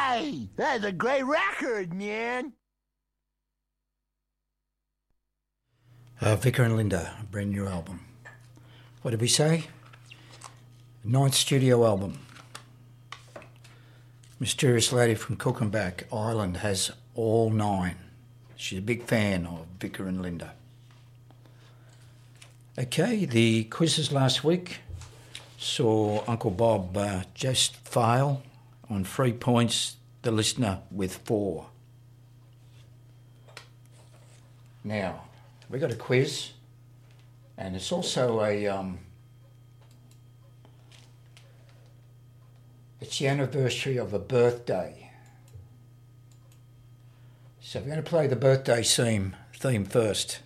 Hey, that's a great record, man. Vicar and Linda, a brand new album. What did we say? Ninth studio album. Mysterious lady from Cookenback Island has all 9. She's a big fan of Vicar and Linda. Okay, the quizzes last week saw Uncle Bob just fail on 3 points, the listener with 4. Now, we got a quiz, and it's also it's the anniversary of a birthday. So we're going to play the birthday theme first.